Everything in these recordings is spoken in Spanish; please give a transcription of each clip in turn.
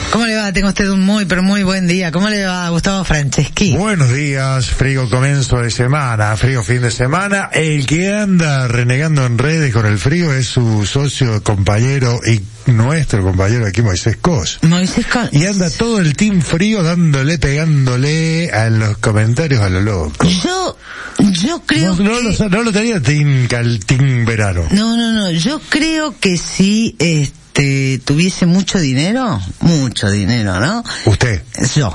¿Cómo le va? Tengo usted un muy, pero muy buen día. ¿Cómo le va, Gustavo Franceschi? Buenos días, frío comienzo de semana, frío fin de semana. El que anda renegando en redes con el frío es su socio, compañero y nuestro compañero aquí, Moisés Cos. Moisés Cos. Y anda todo el team frío pegándole a los comentarios a lo loco. Yo creo no lo tenía team verano. No, yo creo que sí, tuviese mucho dinero, ¿no? ¿Usted? Yo.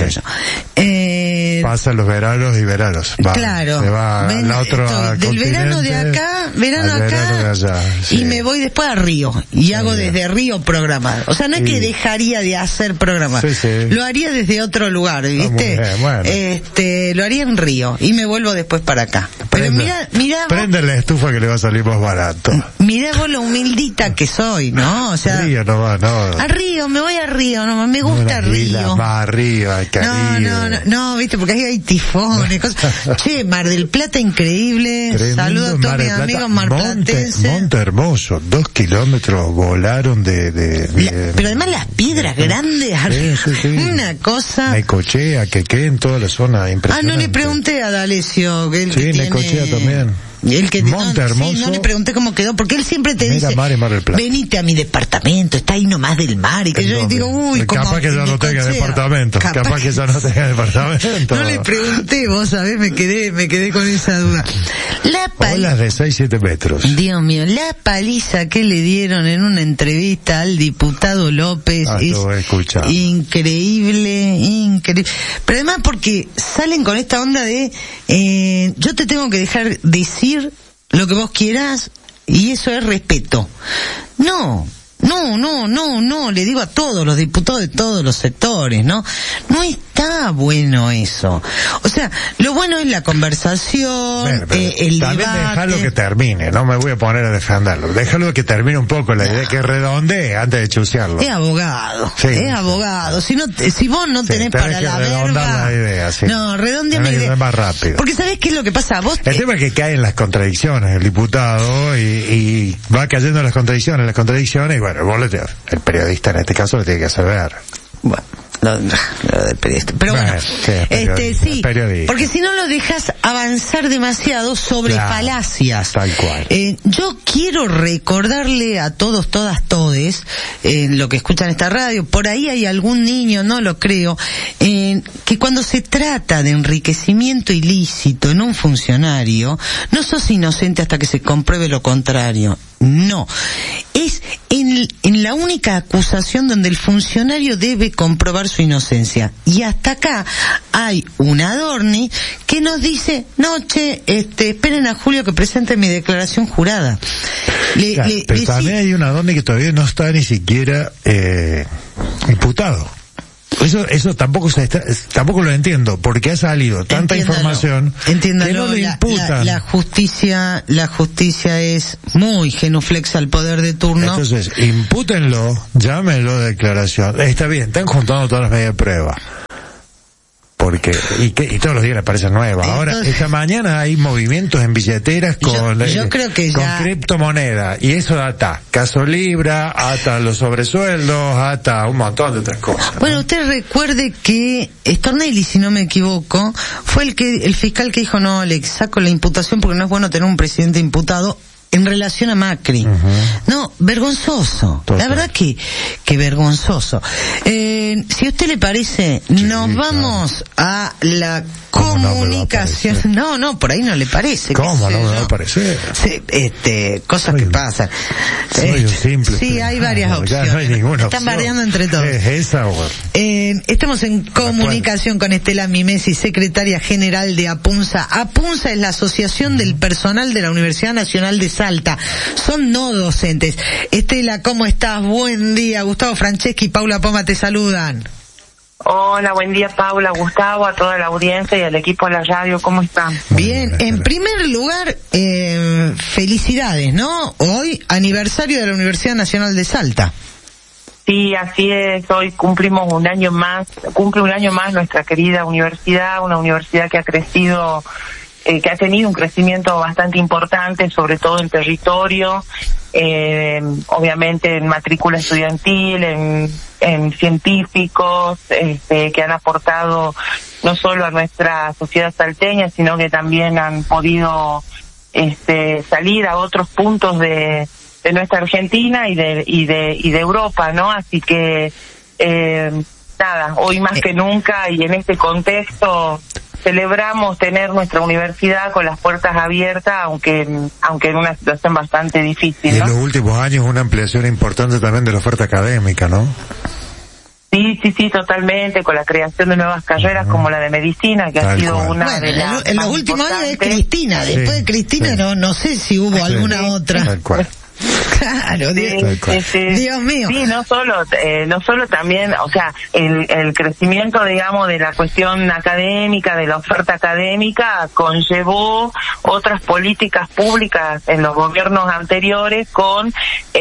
Pasa los veranos y veranos. Claro. Se va al otro del verano de acá, verano de allá, y me voy después a Río, y hago desde Río programas. O sea, no es que dejaría de hacer programas. Sí. Lo haría desde otro lugar, ¿viste? Bueno. Lo haría en Río, y me vuelvo después para acá. Pero mira prende la estufa que le va a salir más barato. Mirá vos lo humildita que soy, ¿no? O sea, Río no va, no. A Río, me voy a Río, no, me gusta Río. Más arriba, al Caribe. No, viste, porque ahí hay tifones, cosas. Che, Mar del Plata increíble. Saludos a todos mis amigos marplatenses. Monte Hermoso, 2 kilómetros volaron pero además las piedras grandes, sí. Una cosa. Necochea, que en toda la zona impresionante. No le pregunté a D'Alessio que él sí, Necochea también. Monte Hermoso. Sí, no le pregunté cómo quedó, porque él siempre te dice, Mar del Plata. Venite a mi departamento, está ahí nomás del mar, y que yo digo, capaz que ya no tenga departamento. Capaz que ya no tenga departamento. No le pregunté, vos sabés, me quedé con esa duda. Olas de 6-7 metros. Dios mío, la paliza que le dieron en una entrevista al diputado López es increíble. Pero además porque salen con esta onda de, yo te tengo que dejar decir lo que vos quieras y eso es respeto. No, le digo a todos los diputados de todos los sectores, ¿no? No está bueno eso. O sea, lo bueno es la conversación, el debate. Déjalo que termine, no me voy a poner a defenderlo. Déjalo que termine un poco la idea, que redondee antes de chusearlo. Es abogado. Si vos no tenés para la verga. La idea, sí. No, redondea mi idea. Más rápido. Porque ¿sabés qué es lo que pasa? El tema es que caen las contradicciones el diputado y va cayendo en las contradicciones y bueno, el periodista en este caso le tiene que hacer ver. Bueno, lo del periodista. Pero bueno, sí, porque si no lo dejas avanzar demasiado sobre falacias. Tal cual. Yo quiero recordarle a todos, todas, todes, lo que escuchan esta radio, por ahí hay algún niño, no lo creo, que cuando se trata de enriquecimiento ilícito en un funcionario, no sos inocente hasta que se compruebe lo contrario. No. Es en la única acusación donde el funcionario debe comprobar su inocencia. Y hasta acá hay un Adorni que nos dice, esperen a Julio que presente mi declaración jurada. Pero también hay un Adorni que todavía no está ni siquiera imputado. Eso tampoco lo entiendo, porque ha salido tanta información que no le imputan. La justicia es muy genuflexa al poder de turno. Entonces, impútenlo, llámenlo de declaración. Está bien, están juntando todas las medidas de prueba. Y todos los días le aparecen nuevas. Ahora, esta mañana hay movimientos en billeteras con criptomonedas. Y eso ata caso Libra, ata los sobresueldos, ata un montón de otras cosas. Bueno, usted recuerde que Stornelli, si no me equivoco, fue el fiscal que dijo, no, le saco la imputación porque no es bueno tener un presidente imputado en relación a Macri. No, vergonzoso. Total. La verdad que vergonzoso. Si a usted le parece, nos vamos a la comunicación. No, por ahí no le parece. ¿Cómo no me va a parecer? Cosas que pasan. Soy un simple. Sí, hay varias opciones. No hay ninguna Están bardeando entre todos. ¿Es esa o? Estamos en comunicación con Estela Mimesi, secretaria general de APUNSA. APUNSA es la Asociación del Personal de la Universidad Nacional de Salta. Son no docentes. Estela, ¿cómo estás? Buen día. Gustavo Franceschi y Paula Poma te saludan. Hola, buen día Paula, Gustavo, a toda la audiencia y al equipo de la radio, ¿cómo están? Bien, en primer lugar, felicidades, ¿no? Hoy, aniversario de la Universidad Nacional de Salta. Sí, así es, hoy cumple un año más nuestra querida universidad, una universidad que ha crecido que ha tenido un crecimiento bastante importante, sobre todo en territorio, obviamente en matrícula estudiantil, en científicos, que han aportado no solo a nuestra sociedad salteña, sino que también han podido salir a otros puntos de nuestra Argentina y de Europa, ¿no? Así que nada, hoy más que nunca y en este contexto celebramos tener nuestra universidad con las puertas abiertas, aunque en una situación bastante difícil, ¿no? Y en los últimos años una ampliación importante también de la oferta académica, ¿no? Sí, totalmente, con la creación de nuevas carreras como la de medicina, que ha sido una de las en los últimos años es Cristina, después de Cristina no sé si hubo alguna otra. Tal cual. Claro, Dios mío. Sí, no solo también, o sea, el crecimiento, digamos, de la cuestión académica, de la oferta académica, conllevó otras políticas públicas en los gobiernos anteriores con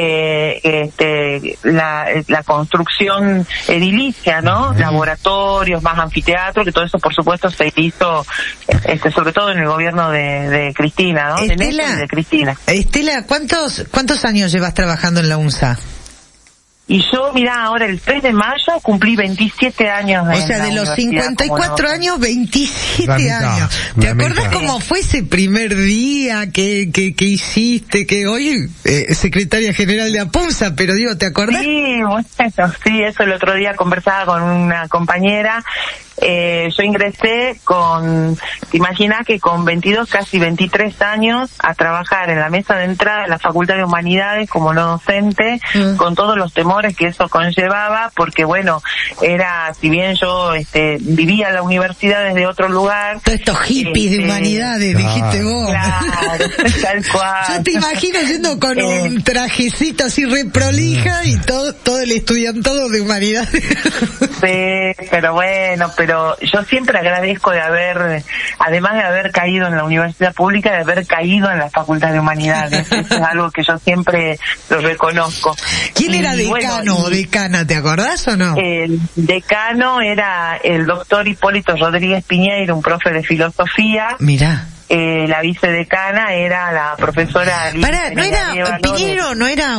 la construcción edilicia, ¿no? Laboratorios, más anfiteatros, que todo eso, por supuesto, se hizo, sobre todo en el gobierno de Cristina, ¿no? De Cristina. Estela, ¿cuántos años llevas trabajando en la UNSA? Y yo, mirá, ahora el 3 de mayo cumplí 27 años. O sea, de los 54 años, 27 años. ¿Te acordás cómo fue ese primer día que hiciste, que hoy secretaria general de APUNSA, pero digo, ¿te acordás? Sí, bueno, sí, eso el otro día conversaba con una compañera. Yo ingresé te imaginás que con 22, casi 23 años, a trabajar en la mesa de entrada de la Facultad de Humanidades como no docente, con todos los temores que eso conllevaba, porque bueno, si bien yo vivía en la universidad desde otro lugar. Todos estos hippies de humanidades, dijiste vos. Claro, tal cual. Yo te imagino yendo con un trajecito así re prolija y todo el estudiantado de humanidades. Sí, pero yo siempre agradezco además de haber caído en la universidad pública, de haber caído en la Facultad de Humanidades. Eso es algo que yo siempre lo reconozco. ¿Quién era decano o decana, te acordás o no? El decano era el doctor Hipólito Rodríguez Piñeiro, un profe de filosofía. Mirá. La vicedecana era la profesora Piñeiro no era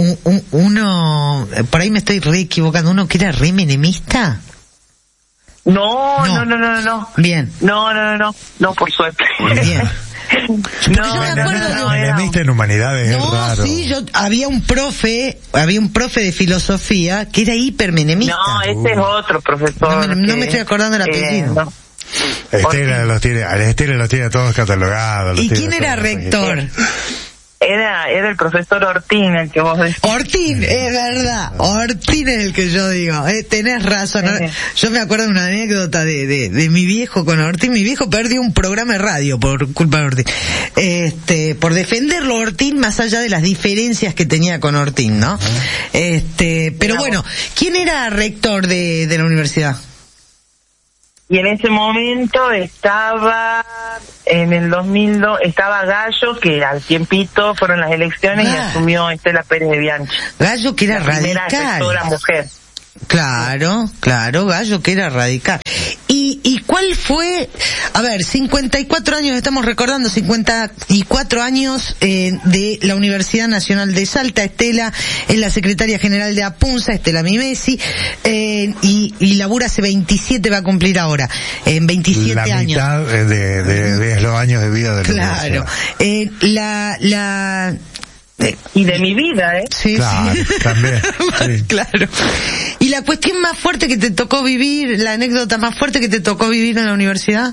uno, por ahí me estoy re equivocando, uno que era re menemista. No. Bien. No, por suerte. Bien. Yo me acuerdo menemista en humanidades es raro. Sí, había un profe de filosofía que era hipermenemista. No, este es otro profesor. No me estoy acordando el apellido. No. Estela los tiene todos catalogados. ¿Y quién era rector? Era el profesor Ortín, el que vos decís. Ortín, es verdad. Ortín es el que yo digo. Tenés razón. Yo me acuerdo de una anécdota de mi viejo con Ortín. Mi viejo perdió un programa de radio por culpa de Ortín. Por defenderlo Ortín, más allá de las diferencias que tenía con Ortín, ¿no? Pero bueno, ¿quién era rector de la universidad? Y en ese momento estaba, en el 2002, estaba Gallo, que al tiempito fueron las elecciones y asumió Estela Pérez de Bianchi. Gallo, que era radical. La primera rectora mujer. Claro, Gallo, que era radical. ¿Y cuál fue? A ver, 54 años, estamos recordando 54 años de la Universidad Nacional de Salta. Estela es la secretaria general de APUNSA, Estela Mimesi, y labura hace 27, va a cumplir ahora, en 27 años. La mitad de los años de vida de la universidad. Y de mi vida, Sí, claro, sí. También. Sí. Claro. ¿Y la cuestión más fuerte que te tocó vivir, la anécdota más fuerte que te tocó vivir en la universidad?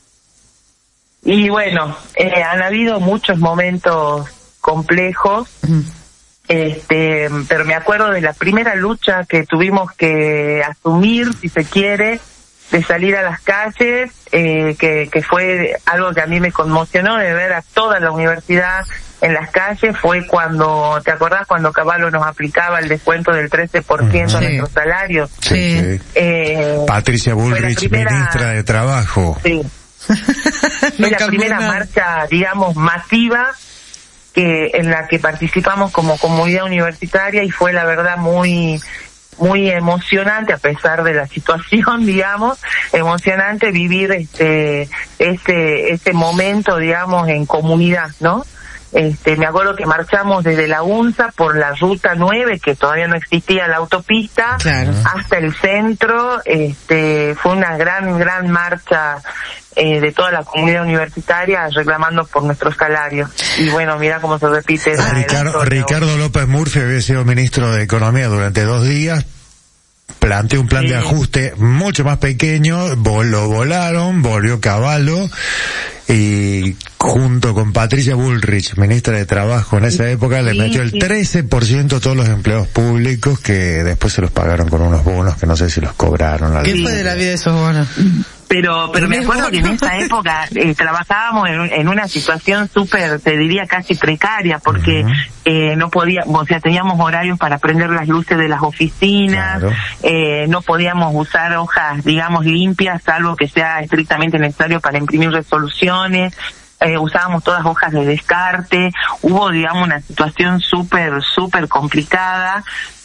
Y bueno, han habido muchos momentos complejos, pero me acuerdo de la primera lucha que tuvimos que asumir, si se quiere, de salir a las calles, que fue algo que a mí me conmocionó, de ver a toda la universidad en las calles. Fue cuando, ¿te acordás cuando Caballo nos aplicaba el descuento del 13% a nuestros salarios? Sí. Patricia Bullrich, ministra de Trabajo. Sí. Fue la primera marcha, digamos, masiva en la que participamos como comunidad universitaria, y fue la verdad muy muy emocionante, a pesar de la situación, digamos, emocionante vivir este momento, digamos, en comunidad, ¿no? Me acuerdo que marchamos desde la UNSA por la ruta 9, que todavía no existía la autopista, claro, hasta el centro. Fue una gran marcha de toda la comunidad universitaria reclamando por nuestros salarios. Y bueno, mira cómo se repite. Ricardo López Murphy había sido ministro de Economía durante 2 días. Planteó un plan de ajuste mucho más pequeño, lo volaron, volvió Cavallo, y junto con Patricia Bullrich, ministra de Trabajo en esa época, le metió el 13% a todos los empleados públicos, que después se los pagaron con unos bonos que no sé si los cobraron. ¿Qué fue de la vida de esos bonos? Pero me acuerdo que en esa época trabajábamos en una situación súper, te diría casi precaria, porque no podíamos, o sea, teníamos horarios para prender las luces de las oficinas, claro, no podíamos usar hojas, digamos, limpias, salvo que sea estrictamente necesario para imprimir resoluciones. Usábamos todas hojas de descarte. Hubo, digamos, una situación súper complicada.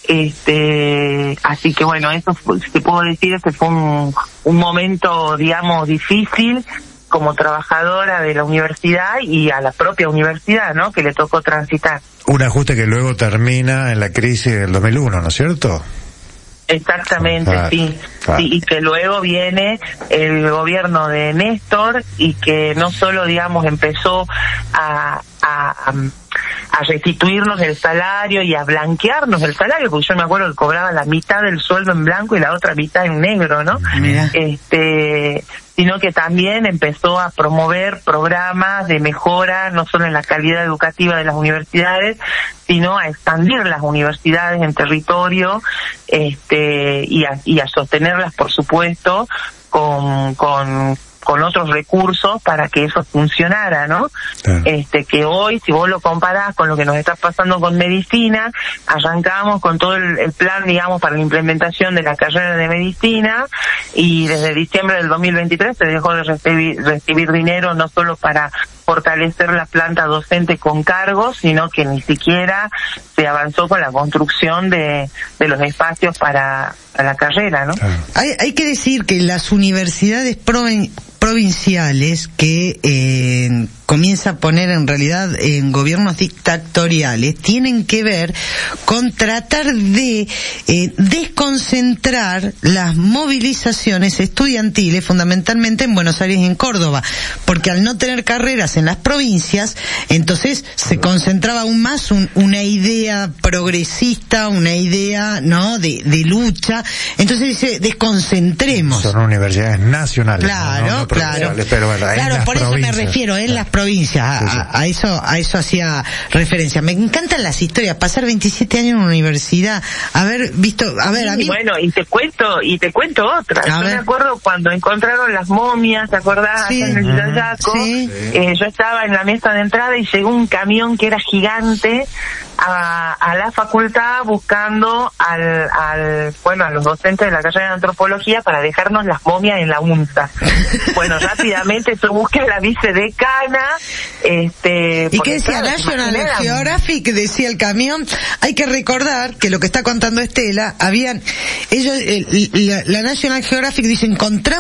Así que bueno, eso te puedo decir, fue un momento, digamos, difícil como trabajadora de la universidad y a la propia universidad, ¿no?, que le tocó transitar. Un ajuste que luego termina en la crisis del 2001, ¿no es cierto? Exactamente, sí, y que luego viene el gobierno de Néstor, y que no solo, digamos, empezó a restituirnos el salario y a blanquearnos el salario, porque yo me acuerdo que cobraba la mitad del sueldo en blanco y la otra mitad en negro, ¿no? Mira. Sino que también empezó a promover programas de mejora, no solo en la calidad educativa de las universidades, sino a expandir las universidades en territorio, y a sostenerlas, por supuesto, con otros recursos para que eso funcionara, ¿no? Claro. Que hoy, si vos lo comparás con lo que nos está pasando con medicina, arrancamos con todo el plan, digamos, para la implementación de la carrera de medicina, y desde diciembre del 2023 se dejó de recibir dinero, no solo para fortalecer la planta docente con cargos, sino que ni siquiera se avanzó con la construcción de los espacios para la carrera, ¿no? Claro. Hay que decir que las universidades provinciales que comienza a poner en realidad en gobiernos dictatoriales tienen que ver con tratar de desconcentrar las movilizaciones estudiantiles, fundamentalmente en Buenos Aires y en Córdoba, porque al no tener carreras en las provincias, entonces se concentraba aún más una idea progresista, una idea, ¿no?, de lucha. Entonces dice, desconcentremos. Son universidades nacionales. Claro, no claro. Pero bueno, claro, por eso me refiero, en las provincias, a eso hacía referencia. Me encantan las historias, pasar 27 años en una universidad, haber visto, a mí... Bueno, y te cuento otra. Yo me acuerdo cuando encontraron las momias, ¿te acordás? Sí. En el Yayaco. Sí. Yo estaba en la mesa de entrada y llegó un camión que era gigante a la facultad buscando a los docentes de la carrera de antropología para dejarnos las momias en la UNSA. Bueno, rápidamente yo busqué a la vicedecana, ¿Y qué decía? National Geographic, decía el camión. Hay que recordar que lo que está contando Estela, la National Geographic dice, encontramos